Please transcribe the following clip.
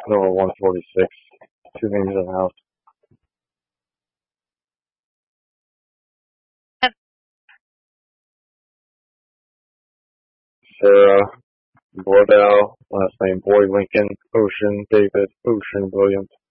Number 146. Two names in the house. Sarah Bordow, last name Boy Lincoln, Ocean David, Ocean Williams.